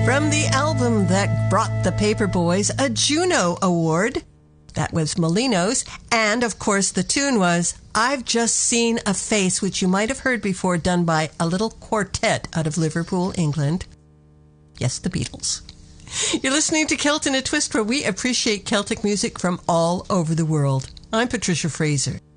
From the album that brought the Paperboys a Juno Award, that was Molinos, and of course the tune was I've Just Seen a Face, which you might have heard before, done by a little quartet out of Liverpool, England. Yes, the Beatles. You're listening to Kilt in a Twist, where we appreciate Celtic music from all over the world. I'm Patricia Fraser.